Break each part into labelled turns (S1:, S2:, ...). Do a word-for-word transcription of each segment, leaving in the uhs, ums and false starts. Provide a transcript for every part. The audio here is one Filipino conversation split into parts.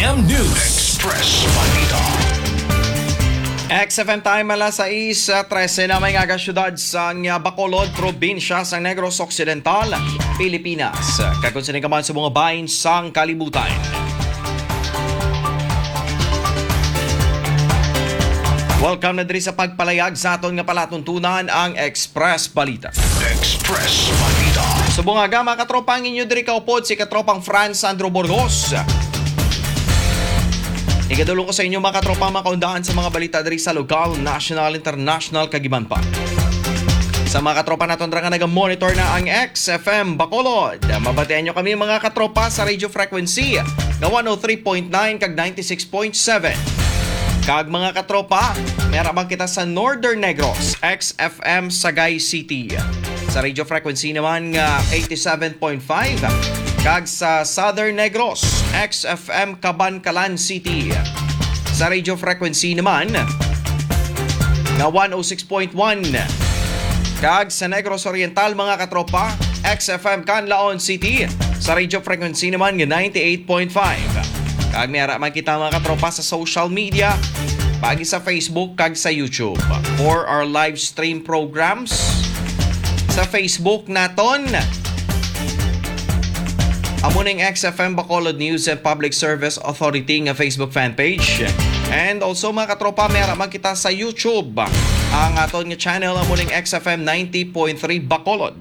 S1: M News. Express Balita.
S2: X F M time alas sais trese na may nga syudad sa Bacolod, probinsya sa Negros Occidental, Pilipinas. Kakunsinig ka man sa mga bahin sang kalibutan. Welcome na diri sa pagpalayag sa aton nga palatuntunan ang Express Balita.
S1: Express Balita.
S2: Sa bunga mga katropang inyo diri kaupod si katropang Franz Sandro Burgos. Igadulong ko sa inyo mga katropang makaundaan sa mga balita diri sa lokal, national, international kagiban pa. Sa mga katropa naton ra nga naga-monitor na ang X F M Bacolod. Mabatian nyo kami mga katropa sa radio frequency na one oh three point nine kag ninety-six point seven. Kag mga katropa, meron kita sa Northern Negros, X F M Sagay City. Sa radio frequency naman nga eighty-seven point five. Kag sa Southern Negros, X F M Cabancalan City. Sa radio frequency naman na one oh six point one. Kag sa Negros Oriental mga katropa, X F M Canlaon City. Sa radio frequency naman nga ninety-eight point five. Kag mayara man kita mga katropa sa social media, pagi sa Facebook kag sa YouTube. For our live stream programs sa Facebook naton, amuning X F M Bacolod News and Public Service Authority nga Facebook fan page. And also mga katropa, mayara man kita sa YouTube ang aton nga channel amuning X F M ninety point three Bacolod.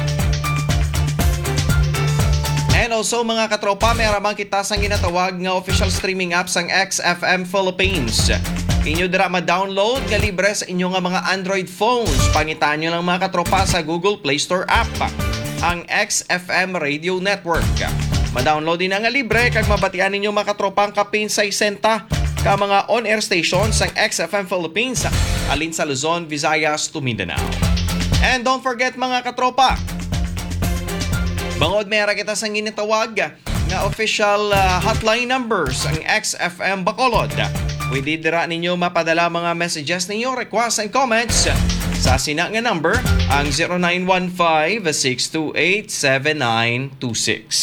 S2: And also mga katropa, mayara man kita sa ginatawag nga official streaming apps ang X F M Philippines. Inyo dira ma-download nga libre sa inyo nga mga Android phones. Pangitaan nyo lang mga katropa sa Google Play Store app ang X F M Radio Network. Ma-download din nga libre kag mabatian ninyo mga katropa ang kapin sesenta ka mga on-air stations ang X F M Philippines alin sa Luzon, Visayas to Mindanao. And don't forget mga katropa, bangod mayara kita sa ginitawag nga official uh, hotline numbers ang X F M Bacolod. Pwede dira ninyo mapadala mga messages ninyo, requests and comments sa sina nga number ang zero nine one five, six two eight, seven nine two six.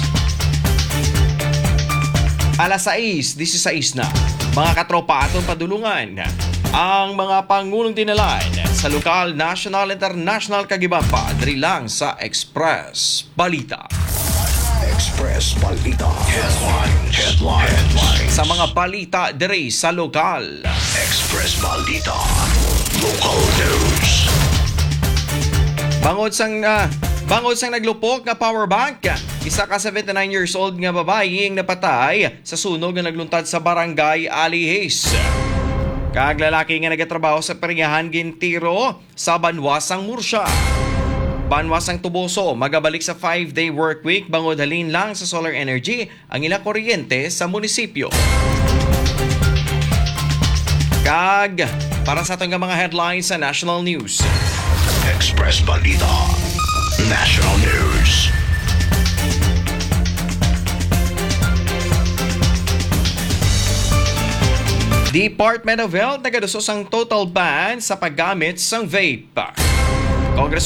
S2: alas sais, disisays na. Mga katropa atong padulungan ang mga pangulong tinalan sa lokal, national, international kagiban pa diri lang sa Express Balita.
S1: Express Balita. Headlines. Headlines. Headlines.
S2: Sa mga balita diri sa lokal.
S1: Express Balita. Local news.
S2: Bangod sang uh, bangod sang naglupok nga power bank, isa ka seventy-nine years old nga babae ang napatay sa sunog nga nagluntad sa barangay Alihes. Kag lalaki nga nagatrabaho sa peringahan gintiro sa Banwasang Mursya. Banwasang Tuboso, magabalik sa five-day work week bangod halin lang sa solar energy ang ilang kuryente sa munisipyo. Kag, para sa atong mga headlines sa national news.
S1: Express Balita. National News.
S2: Department of Health nagadusos ang total ban sa paggamit sang vape. Congress